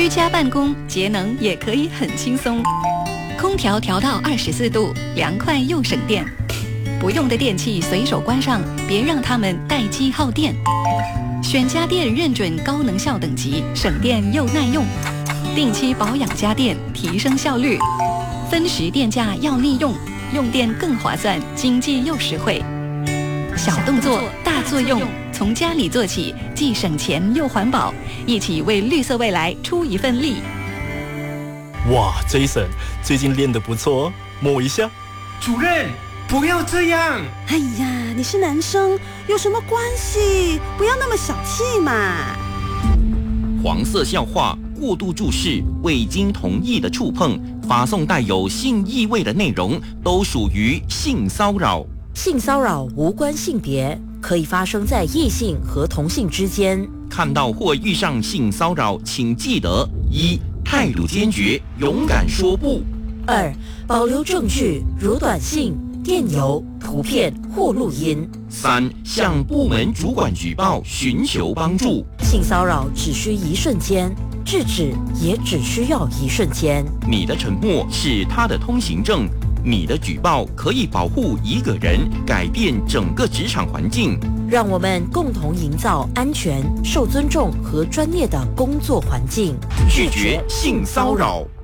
居家办公节能也可以很轻松，空调调到24度，凉快又省电。不用的电器随手关上，别让它们待机耗电。选家电认准高能效等级，省电又耐用。定期保养家电，提升效率。分时电价要利用，用电更划算，经济又实惠。小动作大作用，从家里做起，既省钱又环保，一起为绿色未来出一份力。 哇 ，Jason， 最近练得不错哦，摸一下。 主任，不要这样！ 哎呀，你是男生，有什么关系？不要那么小气嘛。 黄色笑话、过度注视、未经同意的触碰、发送带有性意味的内容，都属于性骚扰。 性骚扰无关性别，可以发生在异性和同性之间。 看到或遇上性骚扰，请记得：一、态度坚决，勇敢说不； 二、保留证据，如短信、电邮、图片或录音； 三、向部门主管举报，寻求帮助。 性骚扰只需一瞬间，制止也只需要一瞬间。 你的沉默是他的通行证。你的举报可以保护一个人，改变整个职场环境。 让我们共同营造安全、受尊重和专业的工作环境， 拒绝性骚扰。